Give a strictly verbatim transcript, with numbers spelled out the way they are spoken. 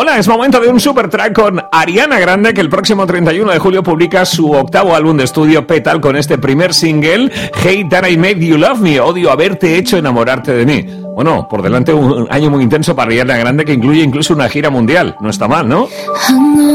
Hola, es momento de un super track con Ariana Grande, que el próximo treinta y uno de julio publica su octavo álbum de estudio Petal con este primer single, Hate That I Made You Love Me, odio haberte hecho enamorarte de mí. Bueno, por delante un año muy intenso para Ariana Grande que incluye incluso una gira mundial. No está mal, ¿no?